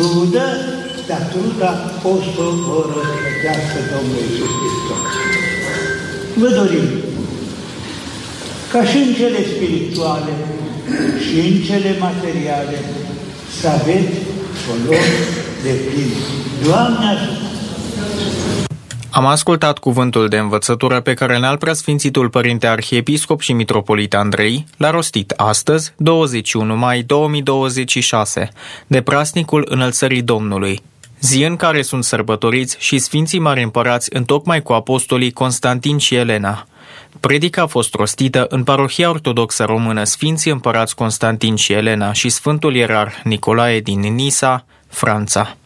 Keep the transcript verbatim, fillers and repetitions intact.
crudă, dar cruda o să o răsplătească Domnul Iisus Hristos. Vă dorim ca și în cele spirituale și în cele materiale să aveți folos de plin. Doamne ajută! Am ascultat cuvântul de învățătură pe care Înalt Preasfințitul Părinte Arhiepiscop și Mitropolit Andrei l-a rostit astăzi, douăzeci și unu mai două mii douăzeci și șase, de praznicul Înălțării Domnului, zi în care sunt sărbătoriți și Sfinții Mari Împărați întocmai cu apostolii Constantin și Elena. Predica a fost rostită în Parohia Ortodoxă Română Sfinții Împărați Constantin și Elena și Sfântul Ierarh Nicolae din Nisa, Franța.